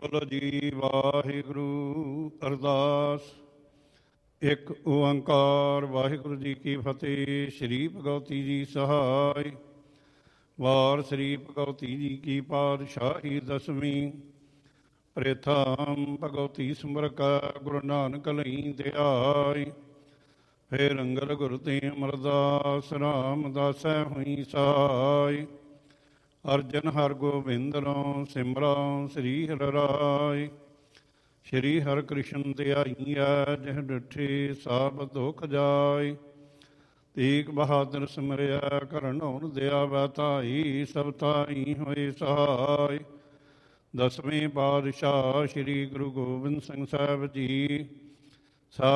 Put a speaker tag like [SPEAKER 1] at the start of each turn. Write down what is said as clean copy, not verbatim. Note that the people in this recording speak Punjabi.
[SPEAKER 1] ਬੋਲੋ ਜੀ ਵਾਹਿਗੁਰੂ। ਅਰਦਾਸ। ਇੱਕ ਓੰਕਾਰ ਵਾਹਿਗੁਰੂ ਜੀ ਕੀ ਫਤਿਹ। ਸ਼੍ਰੀ ਭਗਵਤੀ ਜੀ ਸਹਾਇ। ਵਾਰ ਸ੍ਰੀ ਭਗਵਤੀ ਜੀ ਕੀ ਪਾਤਸ਼ਾਹੀ ਦਸਵੀਂ। ਪ੍ਰਥਮ ਭਗਵਤੀ ਸਿਮਰਕਾ ਗੁਰੂ ਨਾਨਕ ਲਈ ਧਿਆਇ। ਫੇਰ ਅੰਗਦ ਗੁਰੂ ਤੇ ਅਮਰਦਾਸ ਰਾਮਦਾਸੈ ਹੋਈ ਸਹਾਇ। ਅਰਜਨ ਹਰ ਗੋਬਿੰਦ ਰੋ ਸਿਮਰੋ ਸ੍ਰੀ ਹਰਿ ਰਾਇ। ਸ਼੍ਰੀ ਹਰਿ ਕ੍ਰਿਸ਼ਨ ਧਿਆਈਐ ਜਿਹ ਡਿਠੇ ਸਭ ਦੁਖ ਜਾਇ। ਤੇਗ ਬਹਾਦਰ ਸਿਮਰਿਆ ਕਰਨਉ ਦਿਆ ਬਤਾਈ। ਸਭ ਤਾਈ ਹੋਏ ਸਹਾਇ। ਦਸਵੇਂ ਪਾਤਸ਼ਾਹ ਸ਼੍ਰੀ ਗੁਰੂ ਗੋਬਿੰਦ ਸਿੰਘ ਸਾਹਿਬ ਜੀ